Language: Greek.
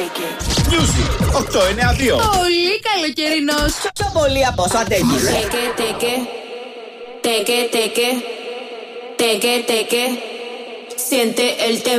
Music 892. Πολύ καλοκαιρινός. Πιο πολύ από όσο αντέχεις. Siente el temblor.